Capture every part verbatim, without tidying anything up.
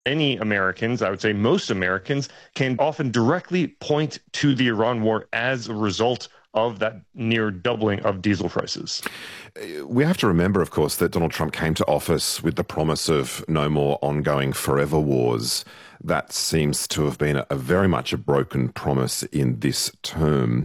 Any Americans, I would say most Americans, can often directly point to the Iran war as a result of that near doubling of diesel prices. We have to remember, of course, that Donald Trump came to office with the promise of no more ongoing forever wars. That seems to have been a, a very much a broken promise in this term.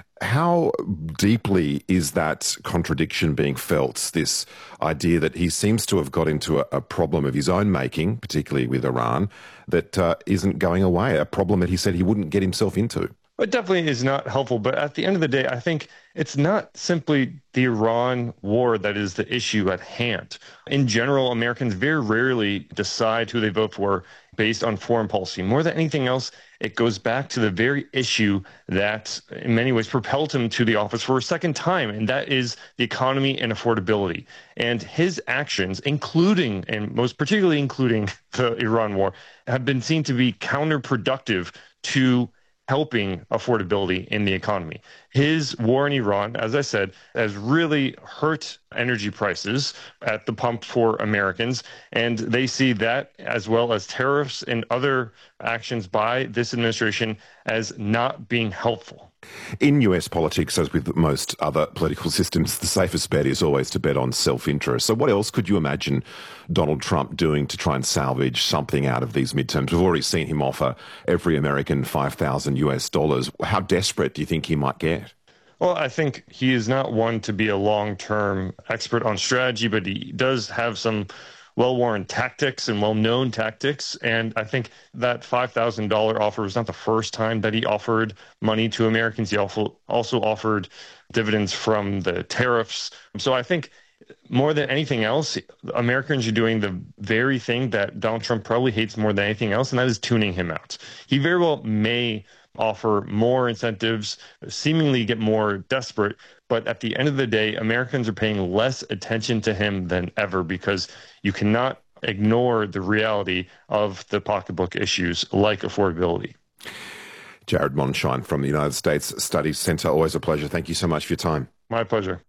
How deeply is that contradiction being felt, this idea that he seems to have got into a, a problem of his own making, particularly with Iran, that uh, isn't going away, a problem that he said he wouldn't get himself into? It definitely is not helpful, but at the end of the day, I think it's not simply the Iran war that is the issue at hand. In general, Americans very rarely decide who they vote for based on foreign policy. More than anything else, it goes back to the very issue that in many ways propelled him to the office for a second time, and that is the economy and affordability. And his actions, including, and most particularly including the Iran war, have been seen to be counterproductive to helping affordability in the economy. His war in Iran, as I said, has really hurt energy prices at the pump for Americans, and they see that, as well as tariffs and other actions by this administration, as not being helpful. In U S politics, as with most other political systems, the safest bet is always to bet on self-interest. So what else could you imagine Donald Trump doing to try and salvage something out of these midterms? We've already seen him offer every American five thousand US dollars. How desperate do you think he might get? Well, I think he is not one to be a long-term expert on strategy, but he does have some well-worn tactics and well-known tactics. And I think that five thousand dollars offer was not the first time that he offered money to Americans. He also, also offered dividends from the tariffs. So I think more than anything else, Americans are doing the very thing that Donald Trump probably hates more than anything else, and that is tuning him out. He very well may offer more incentives, seemingly get more desperate, but at the end of the day, Americans are paying less attention to him than ever because you cannot ignore the reality of the pocketbook issues like affordability. Jared Monshine from the United States Studies Centre, always a pleasure. Thank you so much for your time. My pleasure.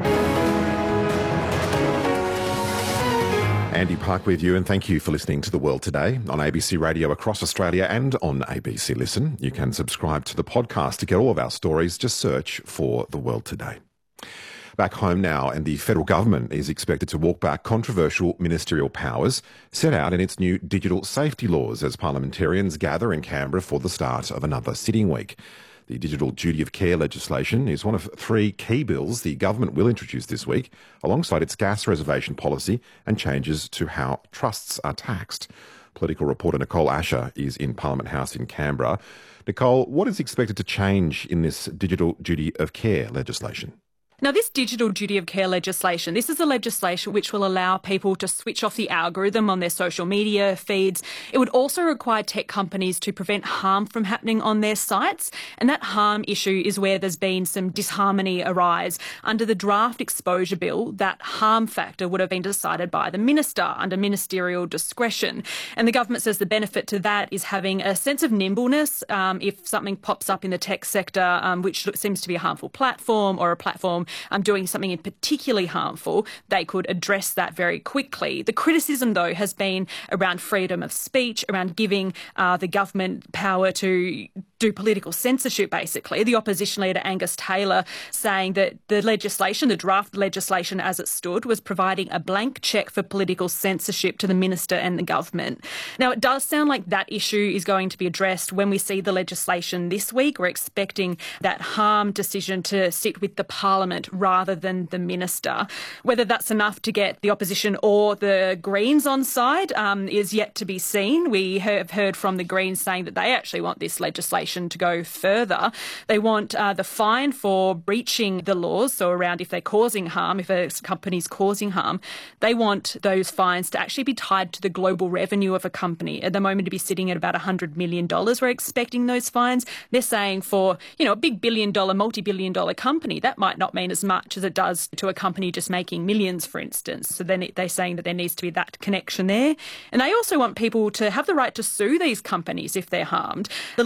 Andy Park with you, and thank you for listening to The World Today on A B C Radio across Australia and on A B C Listen. You can subscribe to the podcast to get all of our stories. Just search for The World Today. Back home now, and the federal government is expected to walk back controversial ministerial powers set out in its new digital safety laws as parliamentarians gather in Canberra for the start of another sitting week. The Digital Duty of Care legislation is one of three key bills the government will introduce this week, alongside its gas reservation policy and changes to how trusts are taxed. Political reporter Nicole Asher is in Parliament House in Canberra. Nicole, what is expected to change in this Digital Duty of Care legislation? Now, this digital duty of care legislation, this is a legislation which will allow people to switch off the algorithm on their social media feeds. It would also require tech companies to prevent harm from happening on their sites. And that harm issue is where there's been some disharmony arise. Under the draft exposure bill, that harm factor would have been decided by the minister under ministerial discretion. And the government says the benefit to that is having a sense of nimbleness um, if something pops up in the tech sector, um, which seems to be a harmful platform or a platform Um, doing something in particularly harmful, they could address that very quickly. The criticism, though, has been around freedom of speech, around giving uh, the government power to do political censorship, basically. The opposition leader, Angus Taylor, saying that the legislation, the draft legislation as it stood, was providing a blank cheque for political censorship to the minister and the government. Now, it does sound like that issue is going to be addressed when we see the legislation this week. We're expecting that harm decision to sit with the parliament rather than the minister. Whether that's enough to get the opposition or the Greens on side um, is yet to be seen. We have heard from the Greens saying that they actually want this legislation to go further. They want uh, the fine for breaching the laws, so around if they're causing harm, if a company's causing harm, they want those fines to actually be tied to the global revenue of a company. At the moment, to be sitting at about one hundred million dollars. We're expecting those fines. They're saying for, you know, a big billion dollar, multi-billion dollar company, that might not mean as much as it does to a company just making millions, for instance. So then they're saying that there needs to be that connection there. And they also want people to have the right to sue these companies if they're harmed. The leader of the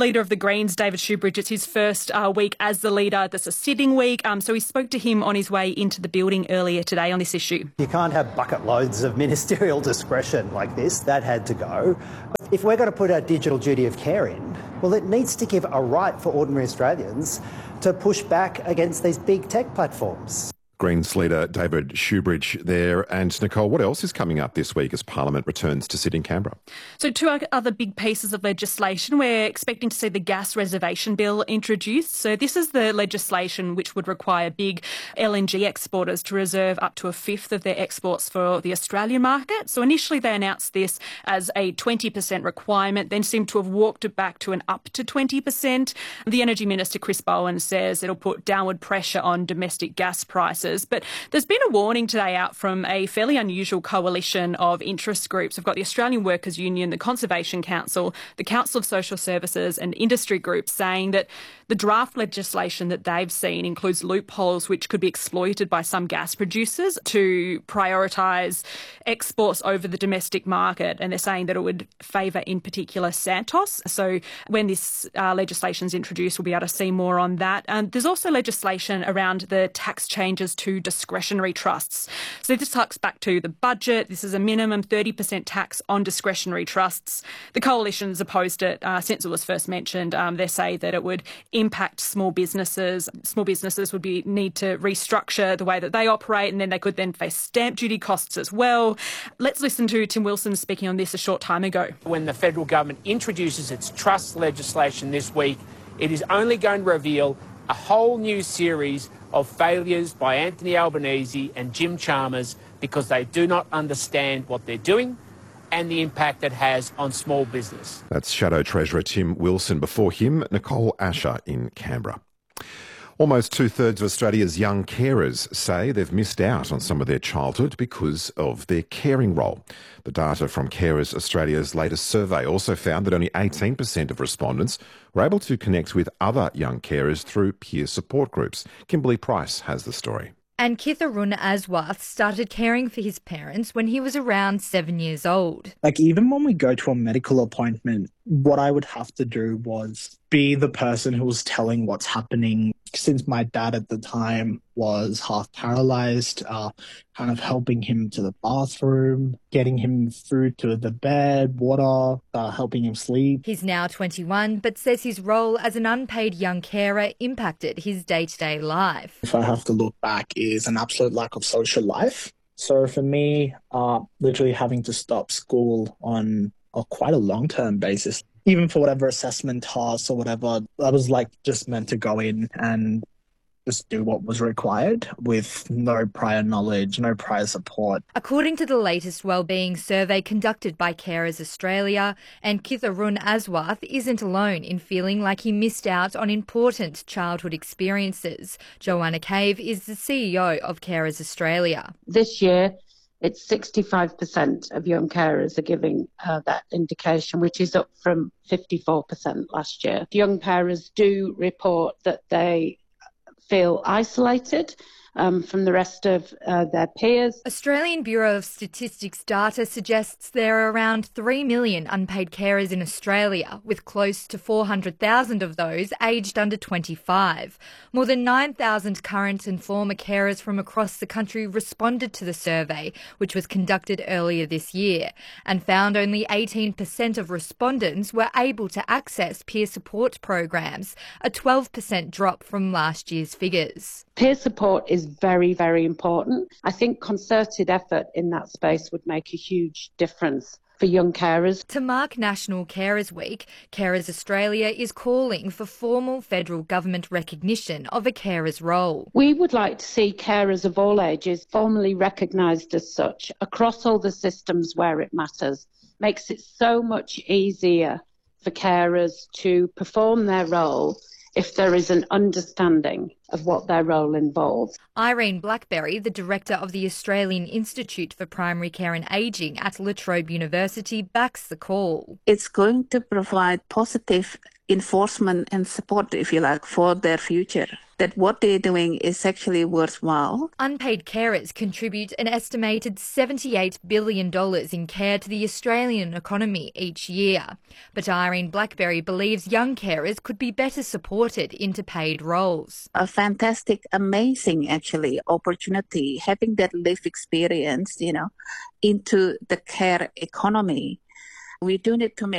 Greens, David Shoebridge. It's his first uh, week as the leader. This is a sitting week. Um, so we spoke to him on his way into the building earlier today on this issue. You can't have bucket loads of ministerial discretion like this. That had to go. If we're going to put our digital duty of care in, well, it needs to give a right for ordinary Australians to push back against these big tech platforms. Greens leader David Shoebridge there. And Nicole, what else is coming up this week as Parliament returns to sit in Canberra? So two other big pieces of legislation. We're expecting to see the gas reservation bill introduced. So this is the legislation which would require big L N G exporters to reserve up to a fifth of their exports for the Australian market. So initially they announced this as a twenty percent requirement, then seemed to have walked it back to an up to twenty percent. The Energy Minister, Chris Bowen, says it'll put downward pressure on domestic gas prices. But there's been a warning today out from a fairly unusual coalition of interest groups. We've got the Australian Workers' Union, the Conservation Council, the Council of Social Services and industry groups saying that the draft legislation that they've seen includes loopholes which could be exploited by some gas producers to prioritise exports over the domestic market. And they're saying that it would favour, in particular, Santos. So when this uh, legislation is introduced, we'll be able to see more on that. And there's also legislation around the tax changes to discretionary trusts. So this harks back to the budget. This is a minimum thirty percent tax on discretionary trusts. The coalition's opposed it uh, since it was first mentioned. Um, they say that it would impact small businesses. Small businesses would be need to restructure the way that they operate, and then they could then face stamp duty costs as well. Let's listen to Tim Wilson speaking on this a short time ago. When the federal government introduces its trust legislation this week, it is only going to reveal a whole new series of failures by Anthony Albanese and Jim Chalmers because they do not understand what they're doing and the impact it has on small business. That's Shadow Treasurer Tim Wilson. Before him, Nicole Asher in Canberra. Almost two-thirds of Australia's young carers say they've missed out on some of their childhood because of their caring role. The data from Carers Australia's latest survey also found that only eighteen percent of respondents were able to connect with other young carers through peer support groups. Kimberly Price has the story. And Kitharun Aswath started caring for his parents when he was around seven years old. Like, even when we go to a medical appointment, what I would have to do was be the person who was telling what's happening. Since my dad at the time was half paralysed, uh, kind of helping him to the bathroom, getting him food to the bed, water, uh, helping him sleep. He's now twenty-one, but says his role as an unpaid young carer impacted his day-to-day life. If I have to look back, is an absolute lack of social life. So for me, uh, literally having to stop school on a quite a long-term basis, even for whatever assessment tasks or whatever, I was like just meant to go in and just do what was required with no prior knowledge, no prior support. According to the latest wellbeing survey conducted by Carers Australia, and Kitharun Aswath isn't alone in feeling like he missed out on important childhood experiences. Joanna Cave is the C E O of Carers Australia. This year, it's sixty-five percent of young carers are giving uh, that indication, which is up from fifty-four percent last year. Young carers do report that they feel isolated um, from the rest of uh, their peers. Australian Bureau of Statistics data suggests there are around three million unpaid carers in Australia, with close to four hundred thousand of those aged under twenty-five. More than nine thousand current and former carers from across the country responded to the survey, which was conducted earlier this year, and found only eighteen percent of respondents were able to access peer support programs, a twelve percent drop from last year's figures. Peer support is very, very important. I think concerted effort in that space would make a huge difference for young carers. To mark National Carers Week, Carers Australia is calling for formal federal government recognition of a carer's role. We would like to see carers of all ages formally recognised as such across all the systems where it matters. Makes it so much easier for carers to perform their role if there is an understanding of what their role involves. Irene Blackberry, the director of the Australian Institute for Primary Care and Ageing at La Trobe University, backs the call. It's going to provide positive enforcement and support, if you like, for their future. that what they're doing is actually worthwhile. Unpaid carers contribute an estimated seventy-eight billion dollars in care to the Australian economy each year. But Irene Blackberry believes young carers could be better supported into paid roles. A fantastic, amazing, actually, opportunity, having that lived experience, you know, into the care economy. We do need to make